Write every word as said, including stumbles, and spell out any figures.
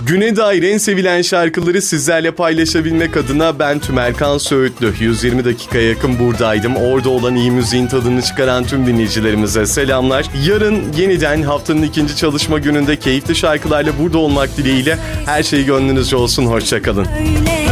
Güne dair en sevilen şarkıları sizlerle paylaşabilmek adına ben Tümerkan Söğütlü. yüz yirmi dakikaya yakın buradaydım. Orada olan iyi müziğin tadını çıkaran tüm dinleyicilerimize selamlar. Yarın yeniden haftanın ikinci çalışma gününde keyifli şarkılarla burada olmak dileğiyle her şey gönlünüzce olsun. Hoşçakalın.